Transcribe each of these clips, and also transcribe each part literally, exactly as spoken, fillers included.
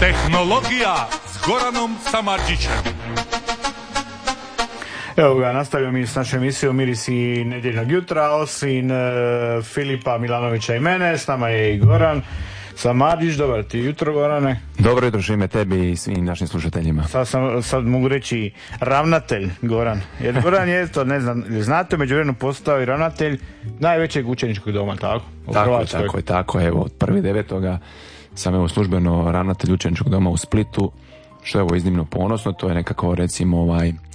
Tehnologija s Goranom Samardžićem. Evo ga, nastavio mi s našom emisijom Mirisi nedjeljnog jutra, osim e, Filipa Milanovića i mene, s nama je i Goran Samardžić. Dobar ti jutro, Gorane. Dobro jutro, Šime, tebi i svim našim slušateljima. Sad, sam, sad mogu reći ravnatelj Goran, jer Goran je to, ne znam, znate, međuvremenu postao i ravnatelj najvećeg učeničkog doma, tako? U tako je, Hrvatskoj. tako je, tako je, evo, od prvog devetoga sam evo službeno ravnatelj učeničkog doma u Splitu, što je evo iznimno ponosno, to je nekako recimo ovaj, e,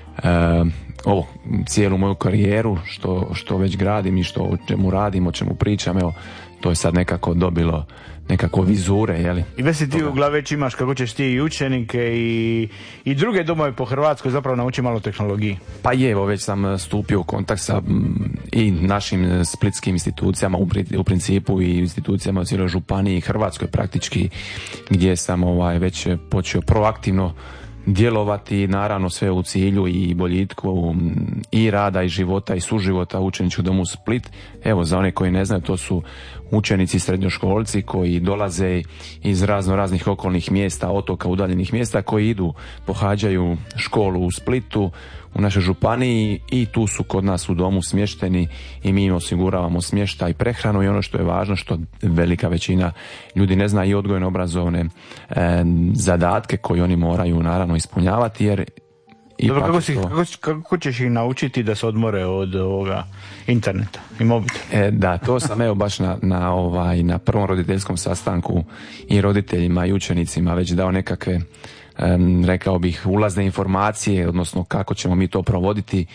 ovo, cijelu moju karijeru, što, što već gradim i što o čemu radim, o čemu pričam, evo, to je sad nekako dobilo nekako vizure, jeli? I već si ti u glavi već imaš kako ćeš ti i učenike i, i druge domove po Hrvatskoj zapravo nauči malo tehnologiji. Pa je, evo već sam stupio u kontakt sa m, i našim splitskim institucijama u, u principu i institucijama u cijeloj županiji i Hrvatskoj praktički, gdje sam ovaj već počeo proaktivno djelovati, naravno sve u cilju i boljitku i rada i života i suživota u učeničkom domu Split. Evo, za one koji ne znaju, to su učenici srednjoškolci koji dolaze iz razno raznih okolnih mjesta, otoka, udaljenih mjesta, koji idu, pohađaju školu u Splitu, u našoj županiji, i tu su kod nas u domu smješteni i mi im osiguravamo smještaj i prehranu, i ono što je važno, što velika većina ljudi ne zna, i odgojno obrazovne e, zadatke koje oni moraju naravno ispunjavati, jer Dobro, kako, si, to... kako, kako ćeš ih naučiti da se odmore od ovoga interneta i mobitela? E, da, to sam evo baš na, na, ovaj, na prvom roditeljskom sastanku i roditeljima i učenicima već dao nekakve, um, rekao bih, ulazne informacije, odnosno kako ćemo mi to provoditi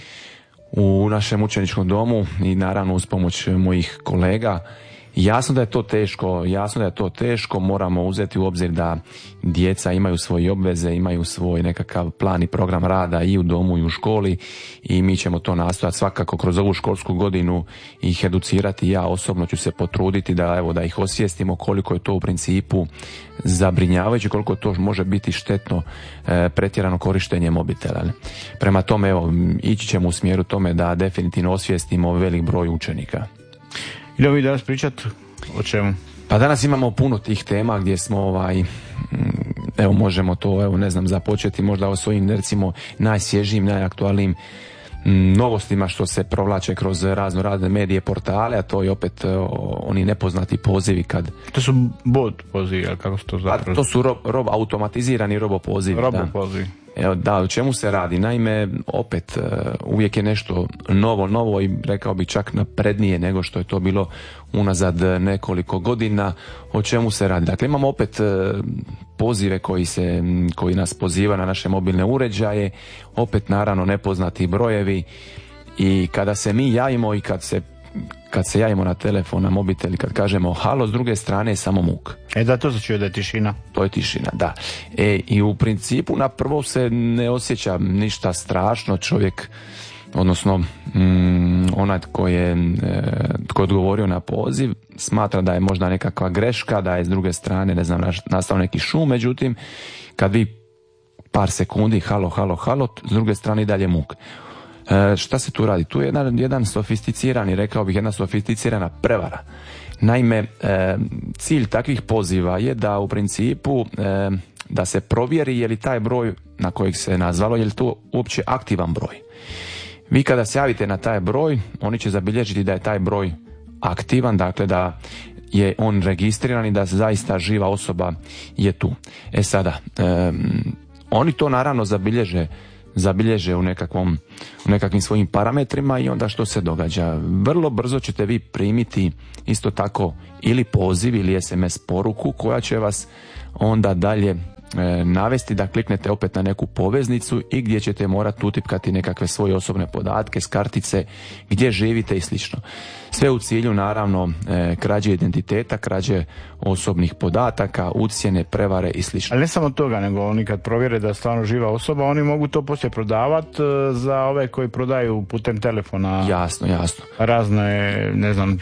u našem učeničkom domu i naravno uz pomoć mojih kolega. Jasno da je to teško, jasno da je to teško, moramo uzeti u obzir da djeca imaju svoje obveze, imaju svoj nekakav plan i program rada i u domu i u školi, i mi ćemo to nastojati svakako kroz ovu školsku godinu ih educirati. Ja osobno ću se potruditi da, evo, da ih osvijestimo koliko je to u principu zabrinjavajuće, koliko to može biti štetno e, pretjerano korištenje mobitela. Prema tome, evo, ići ćemo u smjeru tome da definitivno osvijestimo velik broj učenika. Idemo mi danas pričati o čemu? Pa danas imamo puno tih tema gdje smo ovaj, evo možemo to, evo ne znam, započeti možda o svojim recimo najsvježijim, najaktualnijim novostima što se provlače kroz razno razne medije, portale, a to je opet o, oni nepoznati pozivi kad... To su bot pozivi, ali kako se to zapravo? To su rob, rob, automatizirani robopozivi. Robopozivi. Evo, da, o čemu se radi? Naime, opet, uvijek je nešto novo, novo i rekao bi čak naprednije nego što je to bilo unazad nekoliko godina. O čemu se radi? Dakle, imamo opet pozive koji, se, koji nas poziva na naše mobilne uređaje, opet naravno nepoznati brojevi, i kada se mi javimo i kad se kad se javimo na telefon, na mobitel i kad kažemo halo, s druge strane je samo muk. E da, to se čuje da je tišina. To je tišina, da. E, i u principu na prvo se ne osjeća ništa strašno, čovjek, odnosno mm, onaj tko je, e, tko je odgovorio na poziv, smatra da je možda nekakva greška, da je s druge strane, ne znam, nastao neki šum, međutim, kad vi par sekundi halo, halo, halo, s druge strane i dalje muk. E, šta se tu radi? Tu je jedan, jedan sofisticirani, rekao bih, jedna sofisticirana prevara. Naime, e, cilj takvih poziva je da u principu e, da se provjeri je li taj broj na kojeg se nazvalo, je li to uopće aktivan broj. Vi kada se javite na taj broj, oni će zabilježiti da je taj broj aktivan, dakle da je on registriran i da zaista živa osoba je tu. E sada, e, oni to naravno zabilježe zabilježe u nekakvom, u nekakvim svojim parametrima, i onda što se događa? Vrlo brzo ćete vi primiti isto tako ili poziv ili es em es poruku koja će vas onda dalje e, navesti da kliknete opet na neku poveznicu i gdje ćete morati utipkati nekakve svoje osobne podatke s kartice, gdje živite i slično. Sve u cilju naravno e, krađe identiteta, krađe osobnih podataka, ucjene, prevare i slično. Ali ne samo toga, nego oni kad provjere da je stvarno živa osoba, oni mogu to poslije prodavati e, za ove koji prodaju putem telefona. Jasno, jasno. Razne, ne znam,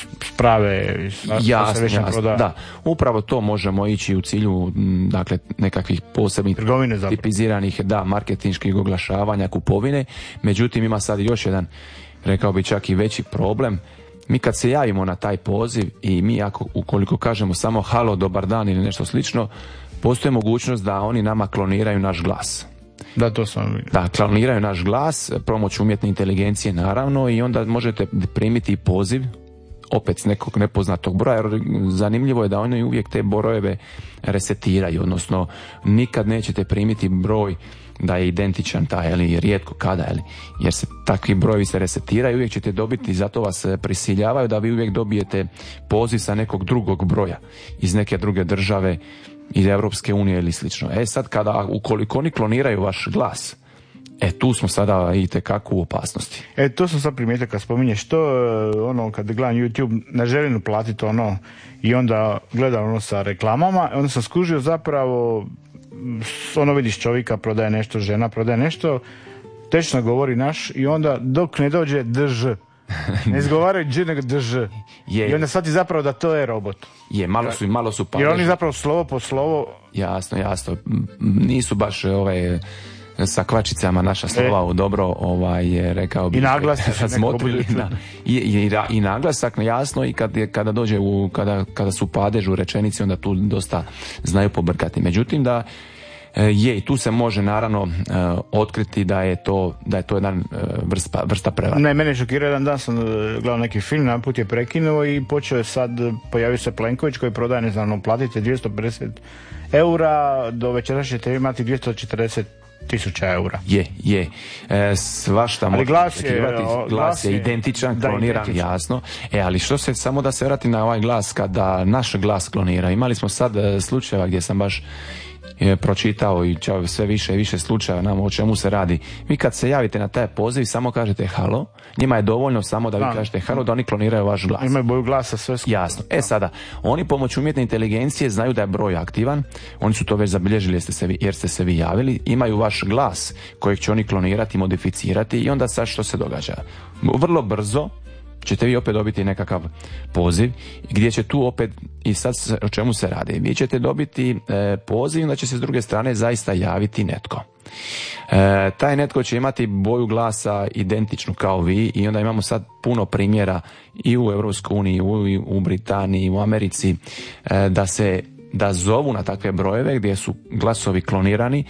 sprave. Jasno, jasno, da. Upravo to možemo ići u cilju, dakle, nekakvih posebnih tipiziranih, da, marketinških oglašavanja, kupovine. Međutim, ima sad još jedan, rekao bi čak i veći problem. Mi kad se javimo na taj poziv i mi ako, ukoliko kažemo samo halo, dobar dan ili nešto slično, postoji mogućnost da oni nama kloniraju naš glas. Da, to sam vidio. Da, kloniraju naš glas, pomoću umjetne inteligencije naravno, i onda možete primiti poziv opet s nekog nepoznatog broja, jer zanimljivo je da oni uvijek te brojeve resetiraju, odnosno nikad nećete primiti broj da je identičan taj, ili rijetko kada, ili, jer se takvi brojevi se resetiraju, uvijek ćete dobiti, zato vas prisiljavaju da vi uvijek dobijete poziv sa nekog drugog broja, iz neke druge države, iz Europske unije ili slično. E sad, kada, ukoliko oni kloniraju vaš glas, e tu smo sada itekako u opasnosti. E, to sam sad primijetio kad spominješ to, ono, kad gledam YouTube, ne želim platiti ono, i onda gledam ono sa reklamama, onda sam skužio zapravo, ono vidiš čovjeka, prodaje nešto, žena prodaje nešto, tečno govori naš, i onda dok ne dođe drž, ne izgovaraju dž, nego drž. Je. I onda shvati zapravo da to je robot. Je, malo su, malo su padeži. Jer oni zapravo slovo po slovo... Jasno, jasno. Nisu baš ove... sa kvačicama naša slova u dobro, ovaj, rekao bih, i naglasi razmotrili na, i, i, i naglasak jasno, i kad, kada dođe u, kada, kada su padež u rečenici, onda tu dosta znaju pobrkati. Međutim, da je, i tu se može naravno otkriti da je to, da je to jedan vrsta, vrsta prevara. Ne, mene je šokirao, jedan dan sam gledao neki film, jedan put je prekinuo i počeo je sad, pojavio se Plenković koji prodaje, ne znam, platite dvjesto pedeset eura, do večera ćete imati dvjesto četrdeset tisuća eura. Je, je. E, svašta može glas je, glas, glas je identičan, kloniran, identičan. Jasno. E, ali što se, samo da se vrati na ovaj glas, kada naš glas klonira. Imali smo sad slučajeva gdje sam baš je pročitao i čao, sve više i više slučajeva nam o čemu se radi. Vi kad se javite na taj poziv, samo kažete halo, njima je dovoljno samo da vi da. kažete halo, da oni kloniraju vaš glas. Imaju boju glasa, sve skupo. Jasno. E sada, oni pomoću umjetne inteligencije znaju da je broj aktivan, oni su to već zabilježili jer ste se vi, jer ste se vi javili, imaju vaš glas kojeg će oni klonirati, modificirati, i onda sad što se događa? Vrlo brzo ćete vi opet dobiti nekakav poziv gdje će tu opet, i sad o čemu se radi, vi ćete dobiti e, poziv, da će se s druge strane zaista javiti netko. E, taj netko će imati boju glasa identičnu kao vi, i onda imamo sad puno primjera i u Europskoj uniji, u, u Britaniji, u Americi, e, da se da zovu na takve brojeve gdje su glasovi klonirani,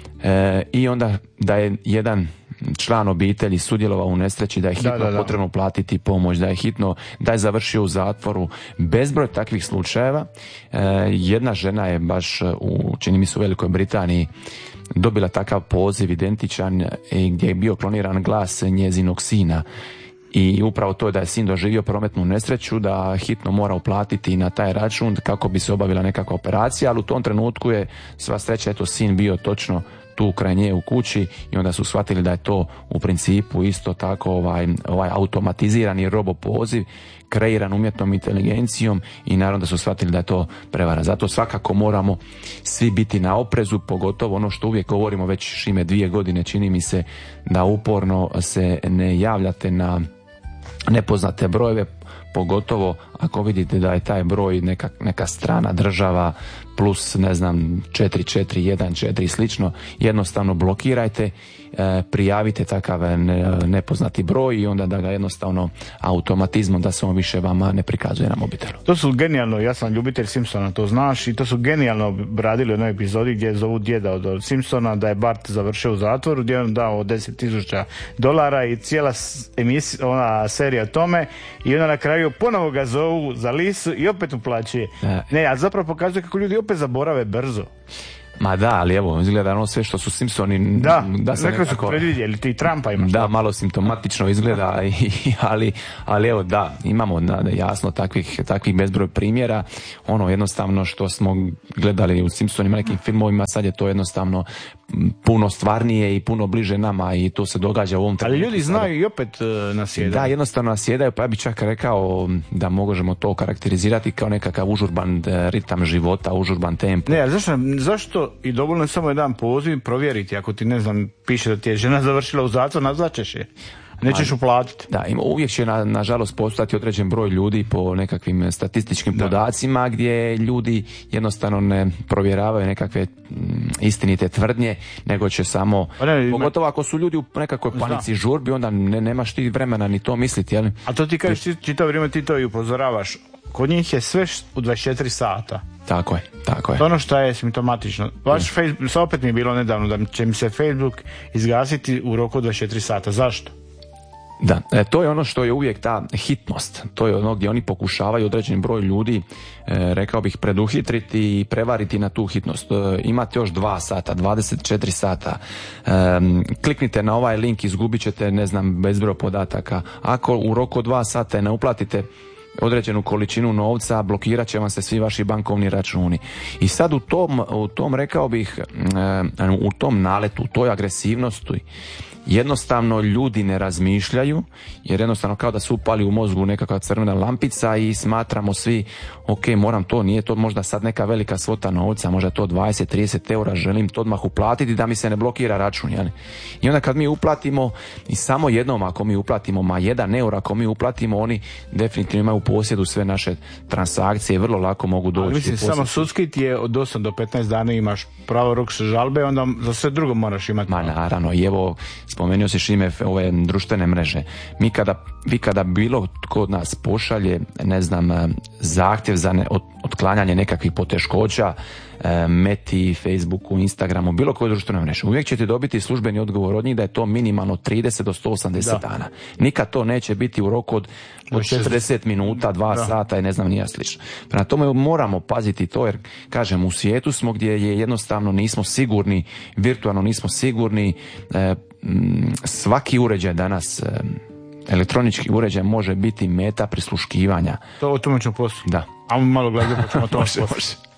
e, i onda da je jedan član obitelji sudjelovao u nesreći, da je hitno da, da, da. potrebno platiti pomoć, da je hitno, da je završio u zatvoru. Bezbroj takvih slučajeva. E, jedna žena je baš u, čini mi se, u Velikoj Britaniji dobila takav poziv identičan, gdje je bio kloniran glas njezinog sina. I upravo to je da je sin doživio prometnu nesreću, da hitno mora uplatiti na taj račun kako bi se obavila nekakva operacija, ali u tom trenutku je sva sreća, eto, sin bio točno tu kraj nje u kući, i onda su shvatili da je to u principu isto tako ovaj, ovaj automatizirani robopoziv kreiran umjetnom inteligencijom, i naravno da su shvatili da je to prevara. Zato svakako moramo svi biti na oprezu, pogotovo ono što uvijek govorimo već šime dvije godine, čini mi se, da uporno se ne javljate na nepoznate brojeve, pogotovo ako vidite da je taj broj neka, neka strana država plus, ne znam, četiri četiri jedan četiri slično, jednostavno blokirajte, e, prijavite takav ne, nepoznati broj, i onda da ga jednostavno automatizmom, da se on više vama ne prikazuje na mobitelu. To su genijalno, ja sam ljubitelj Simpsona, to znaš, i to su genijalno obradili u jednoj epizodi gdje zovu djeda od, od Simpsona, da je Bart završio u zatvoru, gdje je on dao deset tisuća dolara i cijela emisija, ona serija o tome, i onda na kraju ponovo ga zovu za lisu i opet uplaćuje. Da. Ne, a zapravo pokazuje kako ljudi opet zaborave brzo. Ma da, ali evo, izgleda ono sve što su Simpsoni... Da, da se nekako su predvidjeli, ti Trumpa imaš. Da, malo simptomatično izgleda, i, ali, ali evo, da, imamo da, jasno takvih, takvih bezbroj primjera. Ono jednostavno što smo gledali u Simpsonima, nekim filmovima, sad je to jednostavno puno stvarnije i puno bliže nama, i to se događa u ovom trenutku. Ali ljudi znaju i opet uh, nasjedaju. Da, jednostavno nasjedaju, pa ja bih čak rekao da možemo to karakterizirati kao nekakav užurban uh, ritam života, užurban tempo. Ne, a zašto, zašto i dovoljno je samo jedan poziv provjeriti, ako ti, ne znam, piše da ti je žena završila u zatvor, nazvaćeš je. Nećeš uplatiti. Da, ima, uvijek će na, nažalost postojati određen broj ljudi po nekakvim statističkim da. podacima gdje ljudi jednostavno ne provjeravaju nekakve m, istinite tvrdnje, nego će samo, ne, pogotovo ako su ljudi u nekakvoj panici, žurbi, onda ne, nemaš ti vremena ni to misliti, jel? A to ti kažeš, ti, čitavo vrijeme ti to i upozoravaš. Kod njih je sve u dvadeset četiri sata. Tako je, tako je. To ono što je simptomatično. Vaš Facebook, opet mi je bilo nedavno da će mi se Facebook izgasiti u roku od dvadeset četiri sata. Zašto? Da, e, to je ono što je uvijek ta hitnost. To je ono gdje oni pokušavaju određeni broj ljudi, e, rekao bih, preduhitriti i prevariti na tu hitnost. E, imate još dva sata, dvadeset četiri sata. E, kliknite na ovaj link, izgubit ćete, ne znam, bezbroj podataka. Ako u roku od dva sata ne uplatite određenu količinu novca, blokirat će vam se svi vaši bankovni računi. I sad u tom, u tom rekao bih, e, u tom naletu, u toj agresivnosti, jednostavno ljudi ne razmišljaju, jer jednostavno kao da su upali u mozgu nekakva crvena lampica i smatramo svi, ok, moram to, nije to možda sad neka velika svota novca, možda to dvadeset do trideset eura, želim to odmah uplatiti da mi se ne blokira račun. Jel? I onda kad mi uplatimo, i samo jednom ako mi uplatimo, ma jedan euro ako mi uplatimo, oni definitivno imaju u posjedu sve naše transakcije i vrlo lako mogu doći. Ali mislim, samo sudski ti je od osam do petnaest dana imaš pravo rok se žalbe, onda za sve drugo moraš imati. Ma naravno, i evo, spomenuo si Šime ove društvene mreže. Mi kada, vi kada bilo tko od nas pošalje, ne znam, zahtjev za ne, od, otklanjanje nekakvih poteškoća, e, Meti, Facebooku, Instagramu, bilo koje društvene mreže, uvijek ćete dobiti službeni odgovor od njih da je to minimalno trideset do sto osamdeset da. dana. Nikad to neće biti u roku od, od četrdeset minuta, dva da. sata i ne znam nija slično. Prema tome moramo paziti to, jer kažem, u svijetu smo gdje je jednostavno nismo sigurni, virtualno nismo sigurni, e, svaki uređaj danas, elektronički uređaj može biti meta prisluškivanja. To o tome ćemo poslije. Da. A malo gledati pa ćemo to poslije.